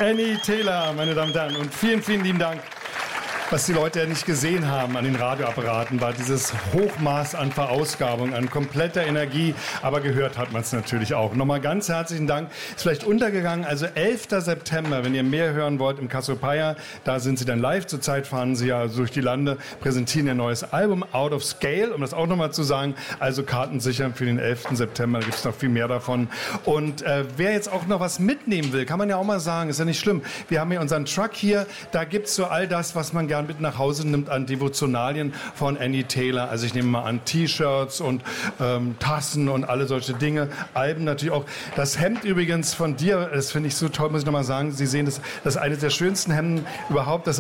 Annie Taylor, meine Damen und Herren. Und vielen, vielen lieben Dank. Was die Leute ja nicht gesehen haben an den Radioapparaten, war dieses Hochmaß an Verausgabung, an kompletter Energie. Aber gehört hat man es natürlich auch. Nochmal ganz herzlichen Dank. Ist vielleicht untergegangen. Also 11. September, wenn ihr mehr hören wollt, im Cassiopeia, da sind sie dann live. Zurzeit fahren sie ja durch die Lande, präsentieren ihr neues Album, Out of Scale, um das auch nochmal zu sagen. Also Karten sichern für den 11. September, da gibt es noch viel mehr davon. Und wer jetzt auch noch was mitnehmen will, kann man ja auch mal sagen, ist ja nicht schlimm. Wir haben hier unseren Truck hier, da gibt es so all das, was man gerne mit nach Hause nimmt an Devotionalien von Annie Taylor. Also ich nehme mal an T-Shirts und Tassen und alle solche Dinge. Alben natürlich auch. Das Hemd übrigens von dir, das finde ich so toll, muss ich nochmal sagen. Sie sehen, das ist eines der schönsten Hemden überhaupt. Das